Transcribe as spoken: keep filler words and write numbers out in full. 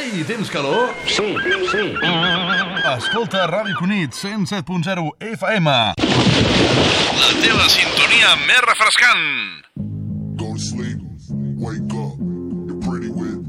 Ei, tens calor? Sí, sí. Escolta Ràdio Cunit, cent set punt zero F M. La teva sintonia més refrescant. Go to sleep.